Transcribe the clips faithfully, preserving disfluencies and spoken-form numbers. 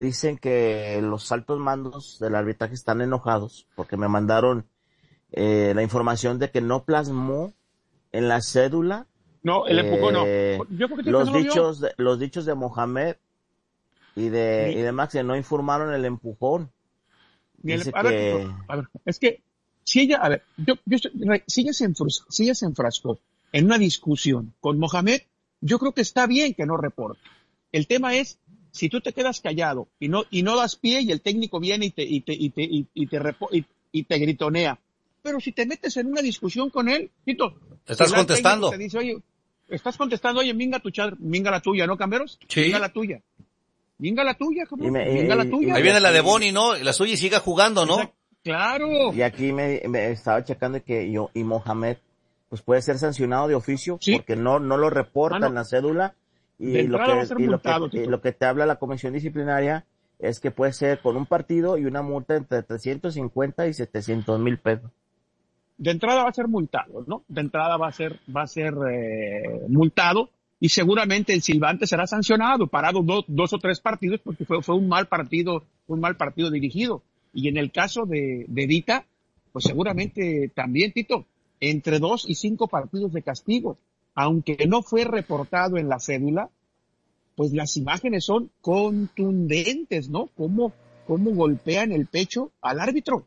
dicen que los altos mandos del arbitraje están enojados porque me mandaron eh, la información de que no plasmó en la cédula no, el empujón eh, no. Yo creo que los no lo dichos de, los dichos de Mohamed y de ni, y de Max, que no informaron el empujón. Ni el, Dice a, que... ver, a ver, es que si ella, a ver, yo, yo si ella se enfrascó, si ella se enfrascó en una discusión con Mohamed, yo creo que está bien que no reporte. El tema es, si tú te quedas callado y no, y no das pie y el técnico viene y te, y te, y te, y, y te, repo, y, y te gritonea. Pero si te metes en una discusión con él, Tito, estás si contestando. Te dice, oye, estás contestando, oye, minga tu chad, minga la tuya, ¿no, Camberos? Sí. Minga la tuya. Minga la tuya, cabrón. Y me, minga y, la tuya. Ahí viene la de Boni, ¿no? La suya y siga jugando, ¿no? Exacto. Claro. Y aquí me, me estaba checando que yo y Mohamed pues puede ser sancionado de oficio, ¿sí? Porque no no lo reporta ah, no. en la cédula y lo que y multado, lo que y lo que te habla la comisión disciplinaria es que puede ser con un partido y una multa entre trescientos cincuenta y setecientos mil pesos. De entrada va a ser multado, ¿no? De entrada va a ser va a ser eh, multado y seguramente el silbante será sancionado, parado do, dos o tres partidos porque fue fue un mal partido, un mal partido dirigido. Y en el caso de, de Dita, pues seguramente también, Tito, entre dos y cinco partidos de castigo. Aunque no fue reportado en la cédula, pues las imágenes son contundentes, ¿no? Cómo, cómo golpean el pecho al árbitro.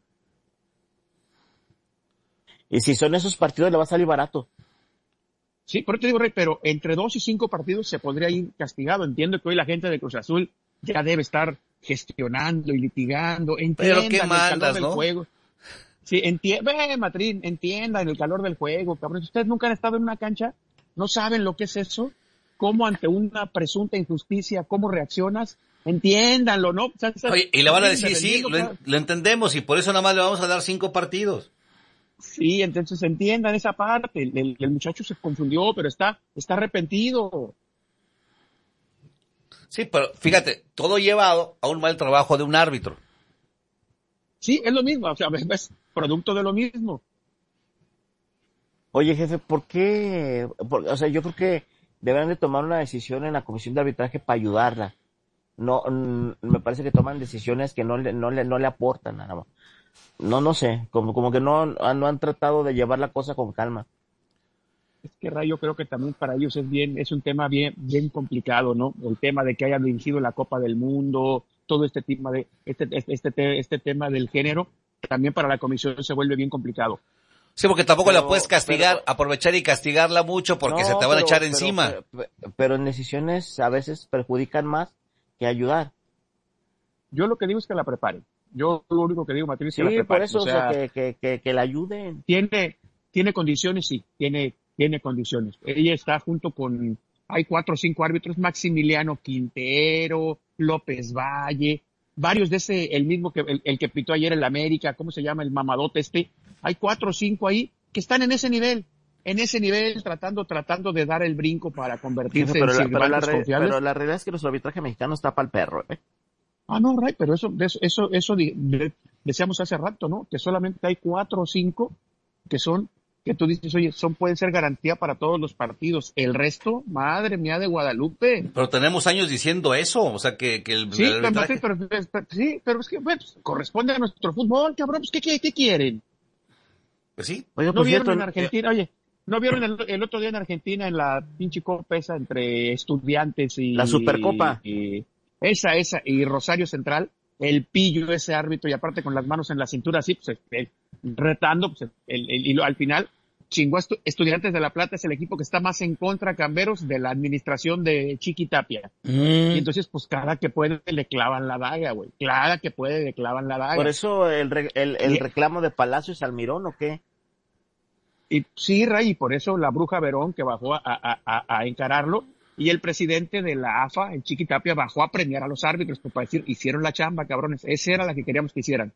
Y si son esos partidos, le va a salir barato. Sí, por eso te digo, Rey, pero entre dos y cinco partidos se podría ir castigado. Entiendo que hoy la gente de Cruz Azul ya debe estar gestionando y litigando, entiendan pero qué mandas, el calor del ¿no? juego. Sí, entiendan, ve, Matrín, entiendan el calor del juego, cabrón. Si ustedes nunca han estado en una cancha, no saben lo que es eso, cómo ante una presunta injusticia, cómo reaccionas, entiéndanlo, ¿no? O sea, oye, y le van a decir, sí, lo, en, lo entendemos, y por eso nada más le vamos a dar cinco partidos. Sí, entonces entiendan esa parte, el, el, el muchacho se confundió, pero está, está arrepentido. Sí, pero fíjate, todo llevado a un mal trabajo de un árbitro. Sí, es lo mismo, o sea, es producto de lo mismo. Oye, jefe, ¿por qué? Por, o sea, yo creo que deberán de tomar una decisión en la comisión de arbitraje para ayudarla. No, mm, me parece que toman decisiones que no le, no le, no le aportan nada más. No, no sé, como, como que no, no han tratado de llevar la cosa con calma. Es que, Ray, yo creo que también para ellos es bien, es un tema bien, bien complicado, ¿no? El tema de que hayan dirigido la Copa del Mundo, todo este tema de, este, este, este, este tema del género, también para la comisión se vuelve bien complicado. Sí, porque tampoco pero, la puedes castigar, pero, aprovechar y castigarla mucho porque no, se te van pero, a echar pero, encima. Pero, pero, pero en decisiones a veces perjudican más que ayudar. Yo lo que digo es que la preparen. Yo lo único que digo, Matriz, es sí, que la preparen. por eso, o sea, o sea que, que, que, que la ayuden. Tiene, tiene condiciones, sí, tiene, tiene condiciones. Ella está junto con, hay cuatro o cinco árbitros, Maximiliano Quintero, López Valle, varios de ese, el mismo que, el, el que pitó ayer en la América, ¿cómo se llama? El mamadote este. Hay cuatro o cinco ahí que están en ese nivel, en ese nivel, tratando, tratando de dar el brinco para convertirse sí, pero en la, pero, la re, confiables. pero la realidad es que nuestro arbitraje mexicano está para el perro, ¿eh? Ah, no, Ray, pero eso, eso, eso, eso de, de, decíamos hace rato, ¿no? Que solamente hay cuatro o cinco que son, que tú dices, oye, son, pueden ser garantía para todos los partidos. El resto, madre mía de Guadalupe. Pero tenemos años diciendo eso, o sea, que, que el, sí, el arbitraje... pero, pero, pero, sí, pero es que, bueno, pues, corresponde a nuestro fútbol, cabrón, pues, ¿qué, qué, qué quieren? Pues sí. Oye, ¿No por vieron cierto, en Argentina, oye, no vieron el, el otro día en Argentina en la pinche copa esa entre Estudiantes y... la Supercopa. Y, esa, esa, y Rosario Central, el pillo ese árbitro y aparte con las manos en la cintura así, pues, el, retando, pues, el, el, y al final chingó a estu, Estudiantes de La Plata, es el equipo que está más en contra, Camberos, de la administración de Chiqui Tapia. Mm. Y entonces, pues cada que puede le clavan la daga, güey. Cada que puede le clavan la daga. Por eso el, re, el, el y, reclamo de Palacios Almirón, ¿o qué? Y sí, Ray, y por eso la bruja Verón que bajó a, a, a, a encararlo, y el presidente de la A F A, el Chiqui Tapia, bajó a premiar a los árbitros, pues, para decir, hicieron la chamba, cabrones. Esa era la que queríamos que hicieran.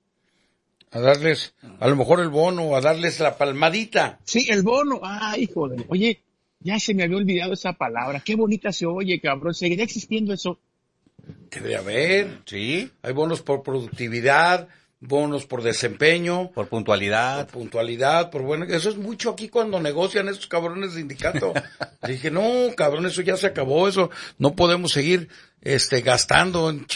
A darles, a lo mejor el bono, a darles la palmadita. Sí, el bono. Ay, joder. Oye, ya se me había olvidado esa palabra. Qué bonita se oye, cabrón. ¿Seguirá existiendo eso? Debe haber, sí. Hay bonos por productividad, bonos por desempeño. Por puntualidad. Por puntualidad, por bueno. Eso es mucho aquí cuando negocian estos cabrones de sindicato. Dije, no, cabrón, eso ya se acabó. Eso no podemos seguir este gastando en